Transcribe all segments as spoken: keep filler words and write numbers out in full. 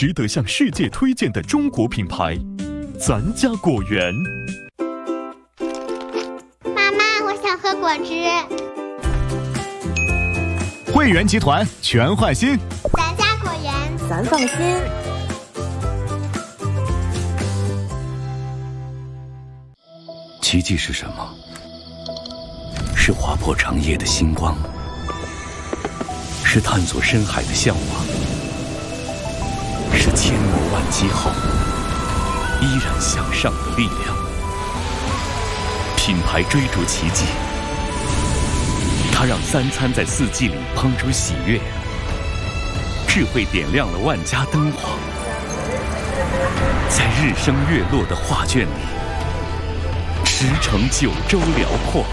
值得向世界推荐的中国品牌，咱家果园。 妈妈，我想喝果汁。 汇源集团全换新， 咱家果园， 咱放心。 奇迹是什么？是划破长夜的星光，是探索深海的向往，是千磨万击后依然向上的力量。品牌追逐奇迹，它让三餐在四季里烹出喜悦，智慧点亮了万家灯火，在日升月落的画卷里驰骋九州辽阔。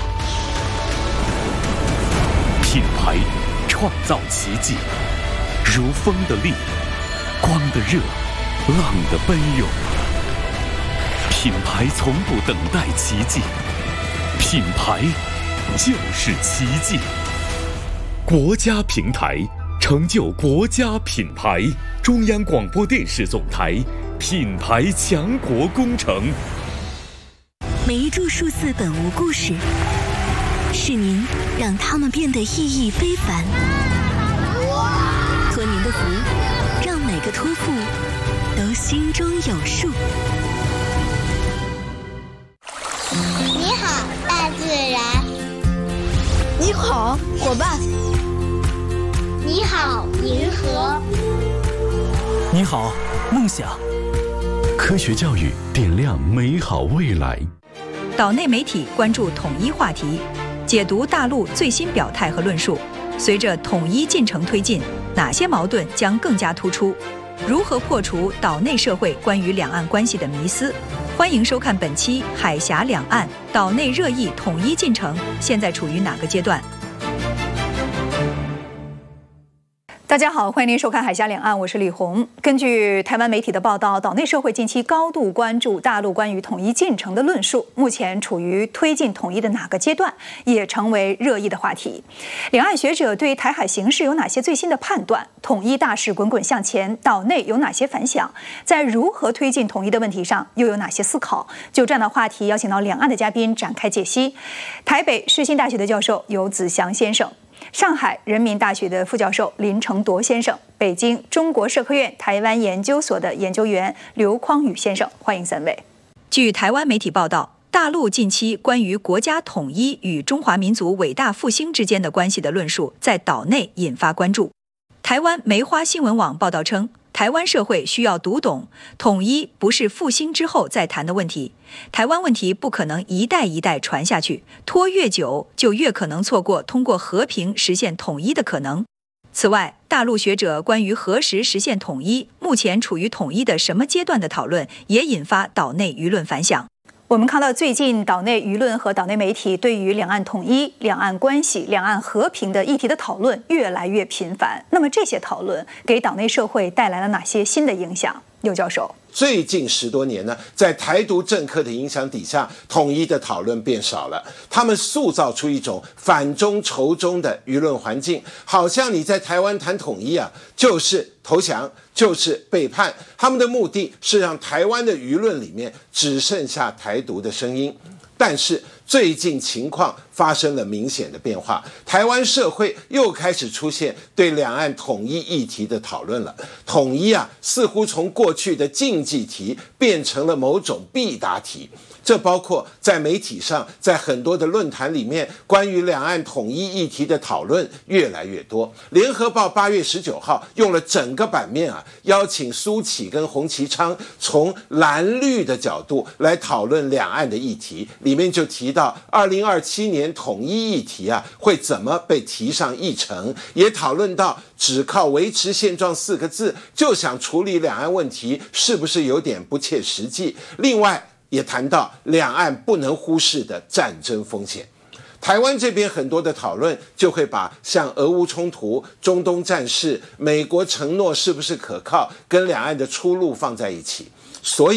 品牌创造奇迹，如风的力，光的热，浪的奔涌。品牌从不等待奇迹，品牌就是奇迹。国家平台成就国家品牌，中央广播电视总台品牌强国工程。 每一注数字本无故事，是您让他们变得意义非凡。托您的福，让每个托付都心中有数。 你好，大自然。 你好，伙伴。 你好，银河。 你好，梦想。 科学教育点亮美好未来。 岛内媒体关注统一话题，解读大陆最新表态和论述。随着统一进程推进，哪些矛盾将更加突出？如何破除岛内社会关于两岸关系的迷思？欢迎收看本期《海峡两岸》，岛内热议统一进程现在处于哪个阶段？大家好，欢迎您收看《海峡两岸》，我是李红。根据台湾媒体的报道，岛内社会近期高度关注大陆关于统一进程的论述，目前处于推进统一的哪个阶段，也成为热议的话题。两岸学者对台海形势有哪些最新的判断？统一大势滚滚向前，岛内有哪些反响？在如何推进统一的问题上，又有哪些思考？就这样的话题，邀请到两岸的嘉宾展开解析。台北世新大学的教授游子祥先生，上海人民大学的副教授林承铎先生，北京中国社科院台湾研究所的研究员刘匡宇先生，欢迎三位。据台湾媒体报道，大陆近期关于国家统一与中华民族伟大复兴之间的关系的论述，在岛内引发关注。台湾梅花新闻网报道称，台湾社会需要读懂，统一不是复兴之后再谈的问题，台湾问题不可能一代一代传下去，拖越久就越可能错过通过和平实现统一的可能。此外，大陆学者关于何时实现统一，目前处于统一的什么阶段的讨论，也引发岛内舆论反响。我们看到最近岛内舆论和岛内媒体对于两岸统一、两岸关系、两岸和平的议题的讨论越来越频繁。那么这些讨论给岛内社会带来了哪些新的影响？刘教授， 最近十多年呢，在台独政客的影响底下，统一的讨论变少了。他们塑造出一种反中仇中的舆论环境，好像你在台湾谈统一啊，就是投降，就是背叛。他们的目的是让台湾的舆论里面只剩下台独的声音。但是最近情况发生了明显的变化，台湾社会又开始出现对两岸统一议题的讨论了。统一啊，似乎从过去的禁忌题变成了某种必答题。这包括在媒体上，在很多的论坛里面，关于两岸统一议题的讨论越来越多。联合报八月十九号用了整个版面啊，邀请苏起跟洪其昌从蓝绿的角度来讨论两岸的议题，里面就提到二零二七年统一议题啊会怎么被提上议程，也讨论到只靠维持现状四个字就想处理两岸问题，是不是有点不切实际？另外也谈到两岸不能忽视的战争风险。台湾这边很多的讨论就会把像俄乌冲突、中东战事、美国承诺是不是可靠跟两岸的出路放在一起。所以啊，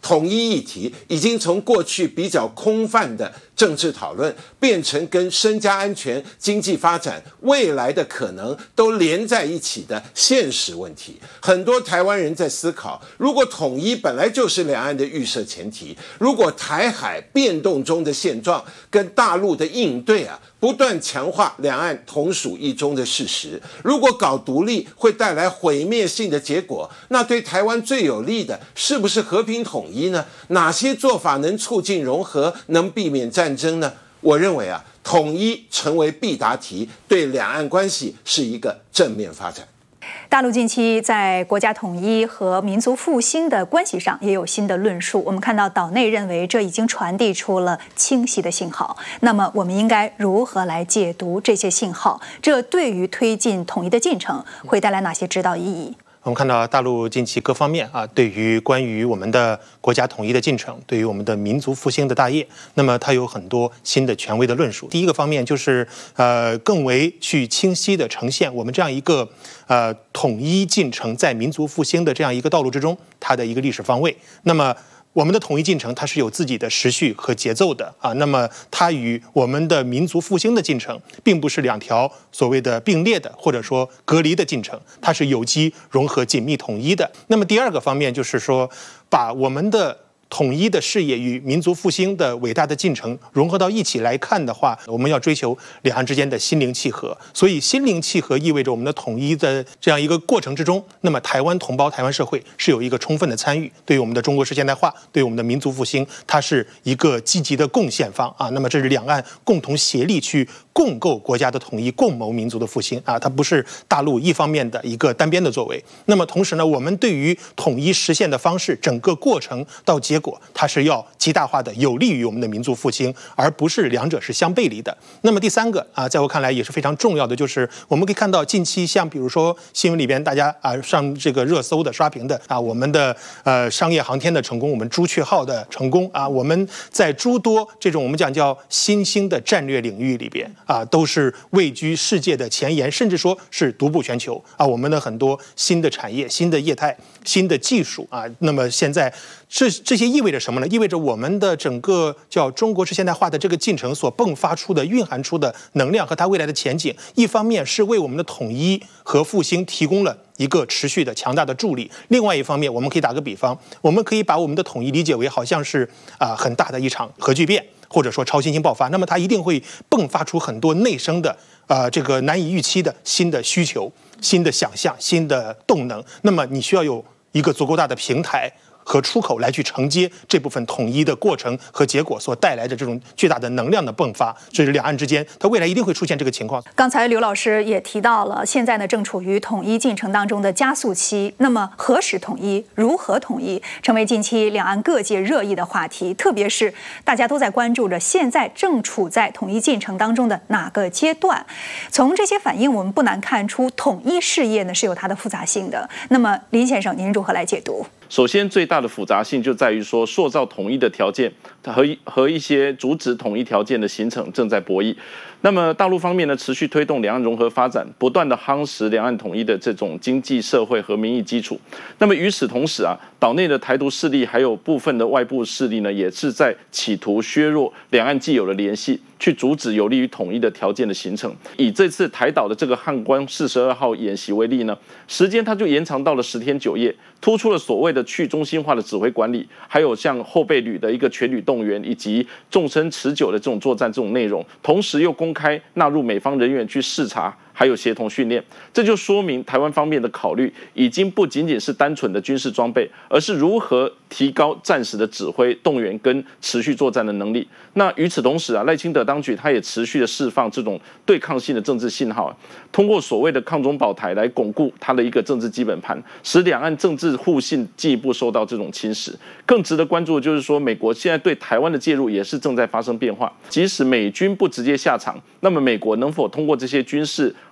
统一议题已经从过去比较空泛的政治讨论，变成跟身家安全、经济发展、未来的可能都连在一起的现实问题。很多台湾人在思考，如果统一本来就是两岸的预设前提，如果台海变动中的现状跟大陆的应对啊，不断强化两岸同属一中的事实，如果搞独立会带来毁灭性的结果，那对台湾最有利的是不是和平统一呢？哪些做法能促进融合，能避免战争呢？我认为啊，统一成为必答题，对两岸关系是一个正面发展。 大陆近期在国家统一和民族复兴的关系上也有新的论述。我们看到岛内认为这已经传递出了清晰的信号。那么我们应该如何来解读这些信号？这对于推进统一的进程会带来哪些指导意义？ 我们看到大陆近期各方面啊，对于关于我们的国家统一的进程，对于我们的民族复兴的大业，那么它有很多新的权威的论述。第一个方面就是呃，更为去清晰的呈现我们这样一个呃统一进程在民族复兴的这样一个道路之中，它的一个历史方位。那么我们的统一进程它是有自己的时序和节奏的啊，那么它与我们的民族复兴的进程并不是两条所谓的并列的或者说隔离的进程，它是有机融合紧密统一的。那么第二个方面就是说，把我们的统一的事业与民族复兴的伟大的进程融合到一起来看的话，我们要追求两岸之间的心灵契合。所以心灵契合意味着我们的统一的这样一个过程之中，那么台湾同胞、台湾社会是有一个充分的参与，对于我们的中国式现代化，对于我们的民族复兴，它是一个积极的贡献方啊。那么这是两岸共同协力去共构国家的统一，共谋民族的复兴啊，它不是大陆一方面的一个单边的作为。那么同时呢，我们对于统一实现的方式，整个过程到结果，它是要极大化的有利于我们的民族复兴，而不是两者是相背离的。那么第三个啊，在我看来也是非常重要的，就是我们可以看到近期像比如说新闻里边大家啊上这个热搜的刷屏的啊，我们的呃商业航天的成功，我们朱雀号的成功啊，我们在诸多这种我们讲叫新兴的战略领域里边啊，都是位居世界的前沿，甚至说是独步全球啊。我们的很多新的产业、新的业态、新的技术啊，那么现在这这些意味着什么呢？意味着我们的整个叫中国式现代化的这个进程所迸发出的、蕴含出的能量和它未来的前景，一方面是为我们的统一和复兴提供了一个持续的强大的助力，另外一方面，我们可以打个比方，我们可以把我们的统一理解为好像是啊、呃、很大的一场核聚变，或者说超新星爆发，那么它一定会迸发出很多内生的啊、呃、这个难以预期的新的需求、新的想象、新的动能。那么你需要有一个足够大的平台和出口来去承接这部分统一的过程和结果所带来的这种巨大的能量的迸发，这是两岸之间它未来一定会出现这个情况。 刚才刘老师也提到了，现在呢正处于统一进程当中的加速期。那么何时统一，如何统一，成为近期两岸各界热议的话题。特别是大家都在关注着，现在正处在统一进程当中的哪个阶段？从这些反应，我们不难看出，统一事业呢是有它的复杂性的。那么林先生，您如何来解读？ 首先，最大的复杂性就在于说，塑造统一的条件和和一些阻止统一条件的形成正在博弈。那么大陆方面呢，持续推动两岸融合发展，不断的夯实两岸统一的这种经济社会和民意基础。那么与此同时啊，岛内的台独势力还有部分的外部势力呢，也是在企图削弱两岸既有的联系，去阻止有利于统一的条件的形成。以这次台岛的这个汉光四十二号演习为例呢，时间它就延长到了十天九夜，突出了所谓的去中心化的指挥管理，还有像后备旅的一个全旅动员，以及纵深持久的这种作战这种内容，同时又公开纳入美方人员去视察，还有协同训练，这就说明台湾方面的考虑已经不仅仅是单纯的军事装备，而是如何提高战时的指挥、动员跟持续作战的能力。那与此同时啊，赖清德当局他也持续的释放这种对抗性的政治信号，通过所谓的抗中保台来巩固他的一个政治基本盘，使两岸政治互信进一步受到这种侵蚀。更值得关注的就是说，美国现在对台湾的介入也是正在发生变化。即使美军不直接下场，那么美国能否通过这些军事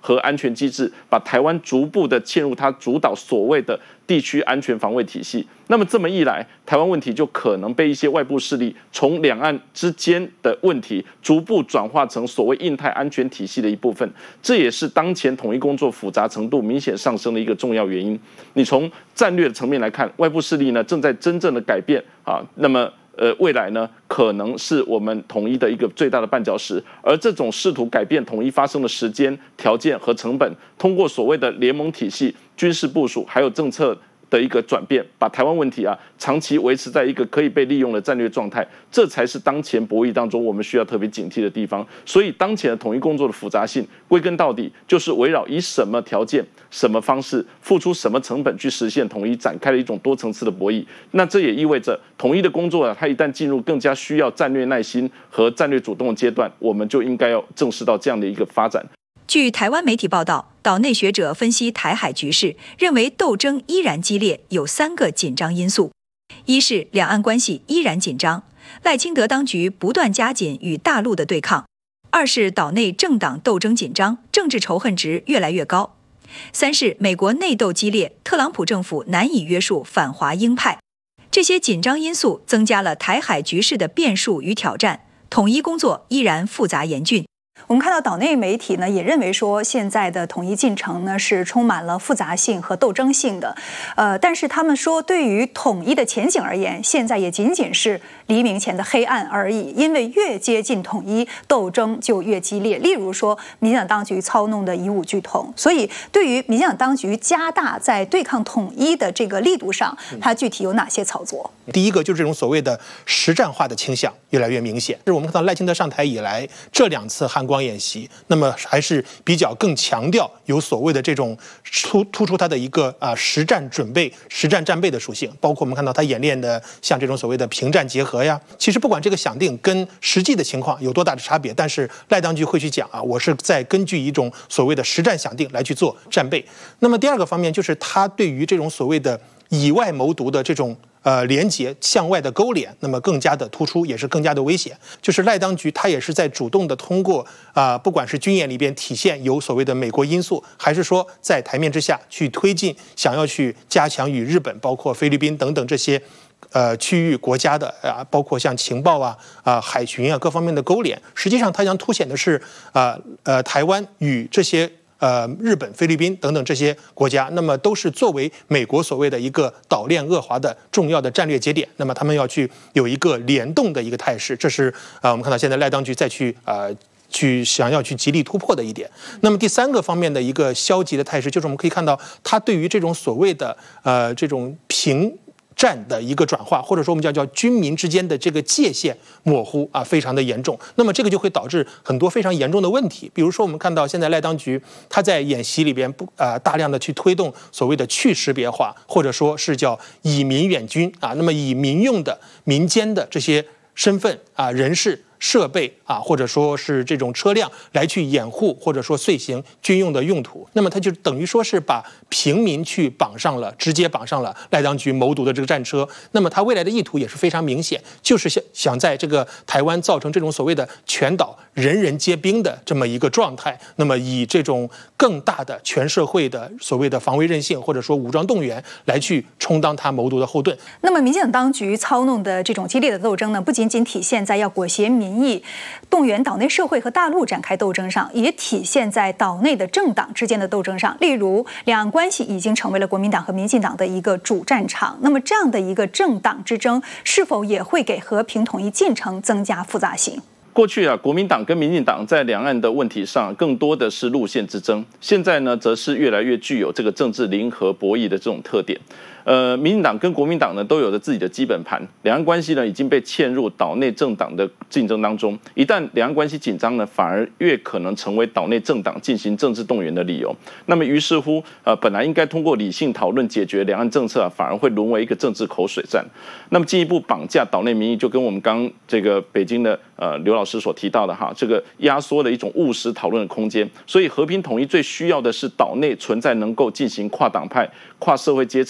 和安全机制，把台湾逐步的嵌入它主导所谓的地区安全防卫体系。那么这么一来，台湾问题就可能被一些外部势力从两岸之间的问题逐步转化成所谓印太安全体系的一部分。这也是当前统一工作复杂程度明显上升的一个重要原因。你从战略的层面来看，外部势力呢正在真正的改变啊，那么。呃，未来呢，可能是我们统一的一个最大的绊脚石，而这种试图改变统一发生的时间、条件和成本，通过所谓的联盟体系、军事部署，还有政策的一个转变，把台湾问题啊长期维持在一个可以被利用的战略状态，这才是当前博弈当中我们需要特别警惕的地方。所以，当前的统一工作的复杂性，归根到底就是围绕以什么条件、什么方式、付出什么成本去实现统一，展开了一种多层次的博弈。那这也意味着统一的工作啊，它一旦进入更加需要战略耐心和战略主动的阶段，我们就应该要正视到这样的一个发展。 据台湾媒体报道，岛内学者分析台海局势，认为斗争依然激烈，有三个紧张因素：一是两岸关系依然紧张，赖清德当局不断加紧与大陆的对抗；二是岛内政党斗争紧张，政治仇恨值越来越高；三是美国内斗激烈，特朗普政府难以约束反华鹰派。这些紧张因素增加了台海局势的变数与挑战，统一工作依然复杂严峻。我们看到岛内媒体呢也认为说，现在的统一进程呢是充满了复杂性和斗争性的，呃，但是他们说，对于统一的前景而言，现在也仅仅是黎明前的黑暗而已。因为越接近统一，斗争就越激烈。例如说，民进党当局操弄的以武拒统，所以对于民进党当局加大在对抗统一的这个力度上，它具体有哪些操作？ 第一个就是这种所谓的实战化的倾向越来越明显。是我们看到赖清德上台以来，这两次汉光演习，那么还是比较更强调有所谓的这种突突出他的一个啊实战准备、实战战备的属性。包括我们看到他演练的像这种所谓的平战结合呀。其实不管这个想定跟实际的情况有多大的差别，但是赖当局会去讲啊，我是在根据一种所谓的实战想定来去做战备。那么第二个方面就是他对于这种所谓的以外谋独的这种。呃，连结向外的勾连，那么更加的突出，也是更加的危险。就是赖当局，他也是在主动的通过啊、呃，不管是军演里边体现有所谓的美国因素，还是说在台面之下去推进，想要去加强与日本、包括菲律宾等等这些呃区域国家的啊、呃，包括像情报啊、啊、呃、海巡啊各方面的勾连。实际上，它将凸显的是啊 呃, 呃台湾与这些。呃，日本、菲律宾等等这些国家，那么都是作为美国所谓的一个岛链恶华的重要的战略节点，那么他们要去有一个联动的一个态势，这是啊、呃，我们看到现在赖当局再去呃去想要去极力突破的一点。那么第三个方面的一个消极的态势，就是我们可以看到，他对于这种所谓的呃这种平。战的一个转化，或者说我们叫叫军民之间的这个界限模糊啊，非常的严重。那么这个就会导致很多非常严重的问题。比如说，我们看到现在赖当局他在演习里边不啊、呃、大量的去推动所谓的去识别化，或者说是叫以民远军啊。那么以民用的民间的这些身份啊人士。设备啊，或者说是这种车辆来去掩护，或者说遂行军用的用途，那么它就等于说是把平民去绑上了，直接绑上了赖当局谋独的这个战车。那么它未来的意图也是非常明显，就是想想在这个台湾造成这种所谓的全岛人人皆兵的这么一个状态。那么以这种更大的全社会的所谓的防卫韧性，或者说武装动员来去充当他谋独的后盾。 那么民进党当局操弄的这种激烈的斗争呢，不仅仅体现在要裹挟民意动员岛内社会和大陆展开斗争上，也体现在岛内的政党之间的斗争上。例如，两岸关系已经成为了国民党和民进党的一个主战场。那么，这样的一个政党之争，是否也会给和平统一进程增加复杂性？ 过去啊，国民党跟民进党在两岸的问题上更多的是路线之争，现在呢，则是越来越具有这个政治零和博弈的这种特点。呃，民进党跟国民党呢都有着自己的基本盘，两岸关系呢已经被嵌入岛内政党的竞争当中。一旦两岸关系紧张呢，反而越可能成为岛内政党进行政治动员的理由。那么于是乎，呃，本来应该通过理性讨论解决两岸政策啊，反而会沦为一个政治口水战。那么进一步绑架岛内民意，就跟我们刚这个北京的呃刘老师所提到的哈，这个压缩了一种务实讨论的空间。所以和平统一最需要的是岛内存在能够进行跨党派、跨社会阶层理性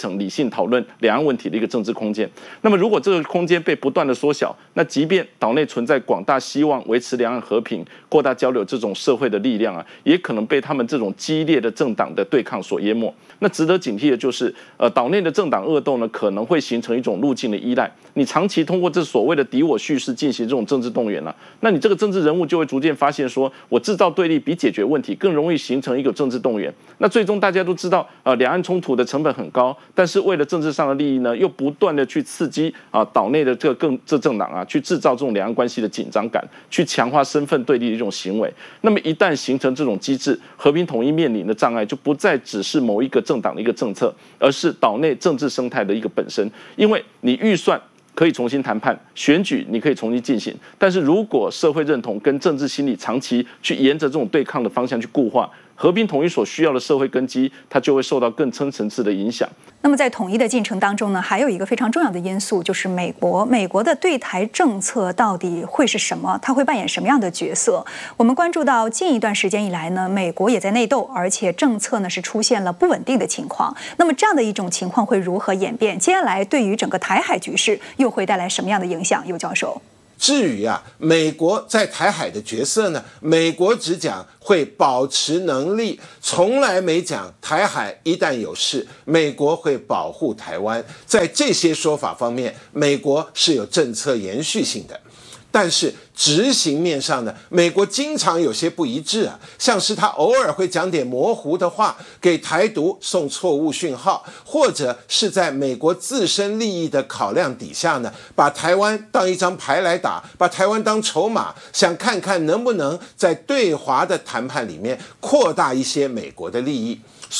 进讨论两岸问题的一个政治空间。那么如果这个空间被不断的缩小，那即便岛内存在广大希望维持两岸和平、扩大交流这种社会的力量啊，也可能被他们这种激烈的政党的对抗所淹没。那值得警惕的就是，呃，岛内的政党恶斗呢，可能会形成一种路径的依赖。你长期通过这所谓的敌我叙事进行这种政治动员了、啊，那你这个政治人物就会逐渐发现说，我制造对立比解决问题更容易形成一个政治动员。那最终大家都知道，呃，两岸冲突的成本很高，但是为了政治上的利益呢，又不断的去刺激啊岛内的这个更这政党啊，去制造这种两岸关系的紧张感，去强化身份对立的一种行为。那么一旦形成这种机制，和平统一面临的障碍就不再只是某一个政党的一个政策，而是岛内政治生态的一个本身。因为你预算可以重新谈判，选举你可以重新进行，但是如果社会认同跟政治心理长期去沿着这种对抗的方向去固化，和平统一所需要的社会根基，它就会受到更深层次的影响。 那么在统一的进程当中呢，还有一个非常重要的因素，就是美国。美国的对台政策到底会是什么？它会扮演什么样的角色？我们关注到近一段时间以来呢，美国也在内斗，而且政策呢是出现了不稳定的情况。那么这样的一种情况会如何演变？接下来对于整个台海局势又会带来什么样的影响？尤教授。 至于啊，美国在台海的角色呢，美国只讲会保持能力，从来没讲台海一旦有事，美国会保护台湾。在这些说法方面，美国是有政策延续性的。但是执行面上呢，美国经常有些不一致啊，像是他偶尔会讲点模糊的话，给台独送错误讯号，或者是在美国自身利益的考量底下呢，把台湾当一张牌来打，把台湾当筹码，想看看能不能在对华的谈判里面扩大一些美国的利益。